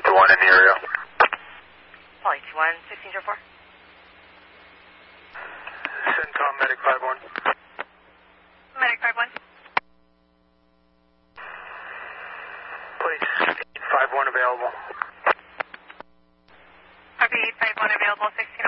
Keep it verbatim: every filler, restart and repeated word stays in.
one in the area. Poly two one, sixteen zero four. CENTCOM, Medic five one. Medic five one. Police five one available. R P five one available, sixteen.